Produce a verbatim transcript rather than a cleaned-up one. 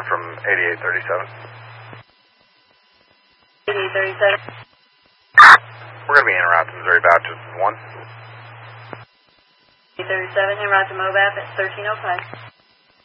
from eighty-eight thirty-seven. eighty-eight thirty-seven. We're going to be en route to Missouri Baptist one. eighty-eight thirty-seven, en route to Mo Bap at thirteen oh five.